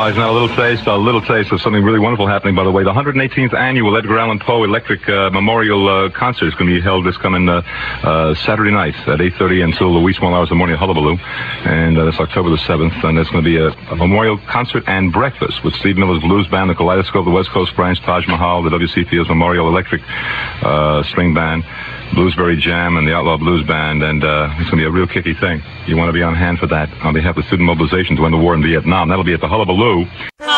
guys, now a little taste of something really wonderful happening, by the way. The 118th annual Edgar Allan Poe Electric Memorial Concert is going to be held this coming Saturday night at 8:30 until the wee small hours of the morning at Hullabaloo. And that's October the 7th. And there's going to be a memorial concert and breakfast with Steve Miller's Blues Band, the Kaleidoscope, the West Coast Branch, Taj Mahal, the W.C. Fields Memorial Electric String Band, Bluesberry Jam, and the Outlaw Blues Band. And it's going to be a real kicky thing. You want to be on hand for that on behalf of student mobilization to end the war in Vietnam. That'll be at the Hullabaloo.